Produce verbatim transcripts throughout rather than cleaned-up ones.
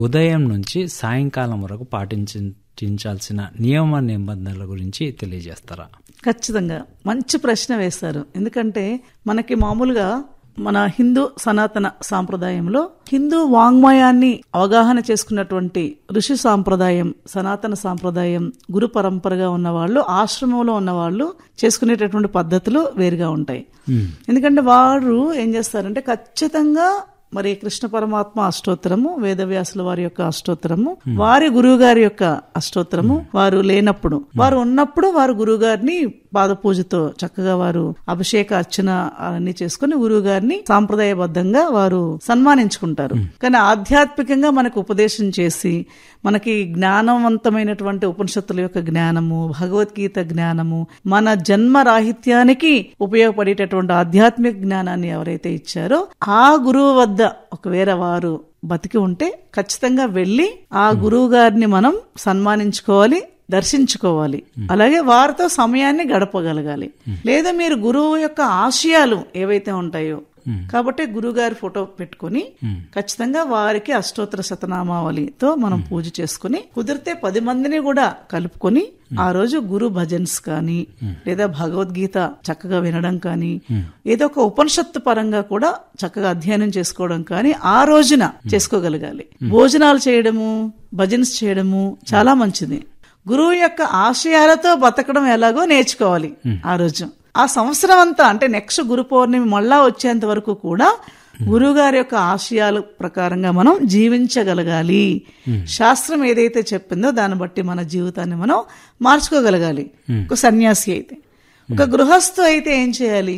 ఉదయం నుంచి సాయంకాలం వరకు పాటించాల్సిన నియమ నిబంధనల గురించి తెలియజేస్తారా? ఖచ్చితంగా మంచి ప్రశ్న వేశారు. ఎందుకంటే మనకి మామూలుగా మన హిందూ సనాతన సాంప్రదాయంలో హిందూ వాంగ్మయాన్ని అవగాహన చేసుకున్నటువంటి ఋషి సాంప్రదాయం, సనాతన సాంప్రదాయం, గురు పరంపరగా ఉన్నవాళ్ళు, ఆశ్రమంలో ఉన్నవాళ్ళు చేసుకునేటటువంటి పద్ధతులు వేరుగా ఉంటాయి. ఎందుకంటే వారు ఏం చేస్తారంటే ఖచ్చితంగా మరి కృష్ణ పరమాత్మ అష్టోత్తరము, వేదవ్యాసుల వారి యొక్క అష్టోత్తరము, వారి గురువు గారి యొక్క అష్టోత్తరము, వారు లేనప్పుడు, వారు ఉన్నప్పుడు వారు గురువు గారిని పాద పూజతో చక్కగా వారు అభిషేక అర్చన అన్ని చేసుకుని గురువు గారిని సాంప్రదాయబద్ధంగా వారు సన్మానించుకుంటారు. కానీ ఆధ్యాత్మికంగా మనకు ఉపదేశం చేసి మనకి జ్ఞానవంతమైనటువంటి ఉపనిషత్తుల యొక్క జ్ఞానము, భగవద్గీత జ్ఞానము, మన జన్మ రాహిత్యానికి ఉపయోగపడేటటువంటి ఆధ్యాత్మిక జ్ఞానాన్ని ఎవరైతే ఇచ్చారో ఆ గురువు వద్ద ఒకవేళ వారు బతికి ఉంటే ఖచ్చితంగా వెళ్లి ఆ గురువు గారిని మనం సన్మానించుకోవాలి, దర్శించుకోవాలి. అలాగే వారితో సమయాన్ని గడపగలగాలి. లేదా మీరు గురువు యొక్క ఆశయాలు ఏవైతే ఉంటాయో కాబట్టి గురువుగారి ఫోటో పెట్టుకుని ఖచ్చితంగా వారికి అష్టోత్తర శతనామావళితో మనం పూజ చేసుకుని, కుదిరితే పది మందిని కూడా కలుపుకొని ఆ రోజు గురు భజన్స్ కానీ లేదా భగవద్గీత చక్కగా వినడం కానీ, ఏదో ఒక ఉపనిషత్తు పరంగా కూడా చక్కగా అధ్యయనం చేసుకోవడం కానీ ఆ రోజున చేసుకోగలగాలి. భోజనాలు చేయడము, భజన్స్ చేయడము చాలా మంచిది. గురువు యొక్క ఆశయాలతో బతకడం ఎలాగో నేర్చుకోవాలి ఆ రోజు. ఆ సంవత్సరం అంతా అంటే నెక్స్ట్ గురు పౌర్ణమి మళ్ళా వచ్చేంత వరకు కూడా గురువు గారి యొక్క ఆశయాల ప్రకారంగా మనం జీవించగలగాలి. శాస్త్రం ఏదైతే చెప్పిందో దాన్ని బట్టి మన జీవితాన్ని మనం మార్చుకోగలగాలి. ఒక సన్యాసి అయితే, ఒక గృహస్థు అయితే ఏం చేయాలి?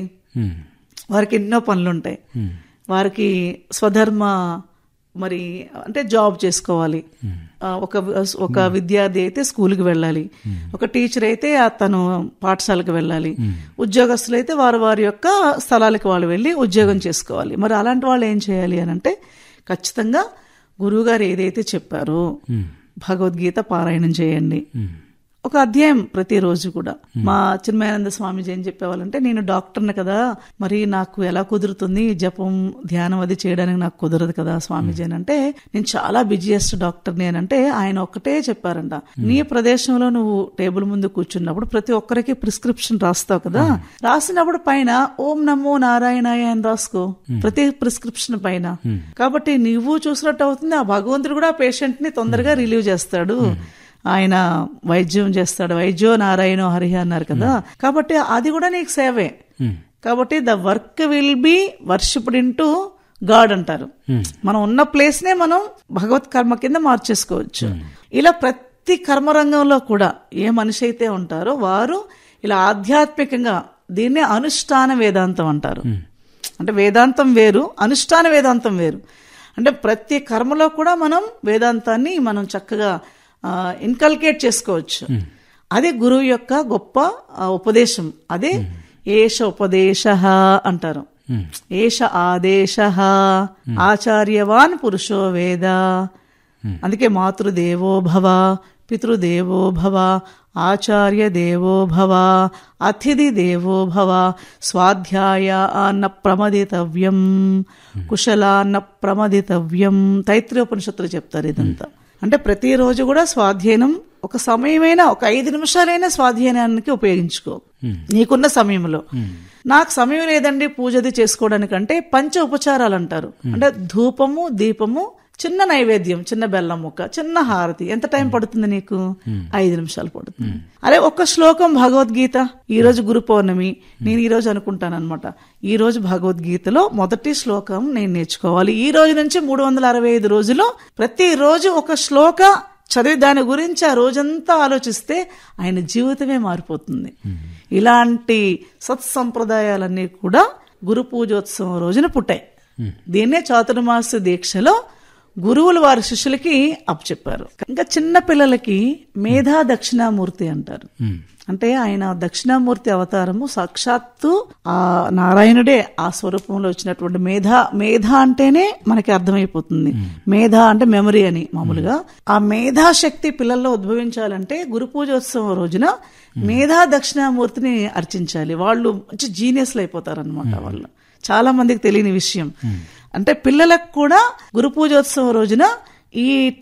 వారికి ఎన్నో పనులుంటాయి. వారికి స్వధర్మ మరి అంటే జాబ్ చేసుకోవాలి. ఒక ఒక విద్యార్థి అయితే స్కూల్కి వెళ్ళాలి, ఒక టీచర్ అయితే తను పాఠశాలకు వెళ్ళాలి, ఉద్యోగస్తులు అయితే వారు వారి యొక్క స్థలాలకు వాళ్ళు వెళ్ళి ఉద్యోగం చేసుకోవాలి. మరి అలాంటి వాళ్ళు ఏం చేయాలి అని అంటే ఖచ్చితంగా గురువు గారు ఏదైతే చెప్పారో భగవద్గీత పారాయణం చేయండి. ఒక అధ్యాయం ప్రతిరోజు కూడా. మా చిన్మయానంద స్వామీజీ ఏం చెప్పేవాళ్ళంటే, నేను డాక్టర్ని కదా, మరి నాకు ఎలా కుదురుతుంది జపం ధ్యానం అది చేయడానికి, నాకు కుదరదు కదా స్వామీజీ అని అంటే, నేను చాలా బిజియెస్ట్ డాక్టర్ని అని అంటే ఆయన ఒక్కటే చెప్పారంట, నీ ప్రదేశంలో నువ్వు టేబుల్ ముందు కూర్చున్నప్పుడు ప్రతి ఒక్కరికి ప్రిస్క్రిప్షన్ రాస్తావు కదా, రాసినప్పుడు పైన ఓం నమో నారాయణాయ అని రాసుకో ప్రతి ప్రిస్క్రిప్షన్ పైన. కాబట్టి నువ్వు చూసినట్టు అవుతుంది, ఆ భగవంతుడు కూడా పేషెంట్ ని తొందరగా రిలీవ్ చేస్తాడు, ఆయన వైద్యం చేస్తాడు. వైద్యో నారాయణో హరిహ అన్నారు కదా, కాబట్టి అది కూడా నీకు సేవే. కాబట్టి the work will be worshipped in to God అంటారు. మనం ఉన్న ప్లేస్ నే మనం భగవత్ కర్మ కింద మార్చేసుకోవచ్చు. ఇలా ప్రతి కర్మరంగంలో కూడా ఏ మనిషి అయితే ఉంటారో వారు ఇలా ఆధ్యాత్మికంగా దీన్నే అనుష్ఠాన వేదాంతం అంటారు. అంటే వేదాంతం వేరు, అనుష్ఠాన వేదాంతం వేరు. అంటే ప్రతి కర్మలో కూడా మనం వేదాంతాన్ని మనం చక్కగా ఇన్కల్కేట్ చేసుకోవచ్చు. అదే గురువు యొక్క గొప్ప ఉపదేశం. అదే ఏష ఉపదేశ అంటారు. ఏష ఆదేశ ఆచార్యవాన్ పురుషో వేద. అందుకే మాతృదేవో భవ, పితృదేవో భవ, ఆచార్య దేవో భవ, అతిథి దేవో భవ, స్వాధ్యాయాన్న ప్రమదితవ్యం, కుశలాన్న ప్రమదితవ్యం. తైత్రీయోపనిషత్తులు చెప్తారు ఇదంతా. అంటే ప్రతిరోజు కూడా స్వాధ్యయనం, ఒక సమయమైనా ఒక ఐదు నిమిషాలైనా స్వాధ్యయనానికి ఉపయోగించుకో నీకున్న సమయంలో. నాకు సమయం లేదండి పూజది చేసుకోవడానికంటే పంచ ఉపచారాలు అంటారు. అంటే ధూపము, దీపము, చిన్న నైవేద్యం, చిన్న బెల్లం ముక్క, చిన్న హారతి. ఎంత టైం పడుతుంది నీకు? ఐదు నిమిషాలు పడుతుంది. అదే ఒక్క శ్లోకం భగవద్గీత. ఈ రోజు గురు పౌర్ణమి, నేను ఈ రోజు అనుకుంటాను అనమాట, ఈ రోజు భగవద్గీతలో మొదటి శ్లోకం నేను నేర్చుకోవాలి. ఈ రోజు నుంచి మూడు వందల అరవై ఐదు రోజులు ప్రతి రోజు ఒక శ్లోక చదివి దాని గురించి ఆ రోజంతా ఆలోచిస్తే ఆయన జీవితమే మారిపోతుంది. ఇలాంటి సత్సంప్రదాయాలన్నీ కూడా గురు పూజోత్సవం రోజున పుట్టాయి. దీన్నే చాతుర్మాస దీక్షలో గురువులు వారి శిష్యులకి అప్పచెప్పారు. ఇంకా చిన్న పిల్లలకి మేధా దక్షిణామూర్తి అంటారు. అంటే ఆయన దక్షిణామూర్తి అవతారము సాక్షాత్తు ఆ నారాయణుడే ఆ స్వరూపంలో వచ్చినటువంటి మేధ. మేధ అంటేనే మనకి అర్థమైపోతుంది. మేధ అంటే మెమరీ అని మామూలుగా. ఆ మేధాశక్తి పిల్లల్లో ఉద్భవించాలంటే గురు పూజోత్సవం రోజున మేధా దక్షిణామూర్తిని అర్చించాలి. వాళ్ళు మంచి జీనియస్లు అయిపోతారనమాట. వాళ్ళు చాలా మందికి తెలియని విషయం. అంటే పిల్లలకు కూడా గురు పూజోత్సవం రోజున ఈ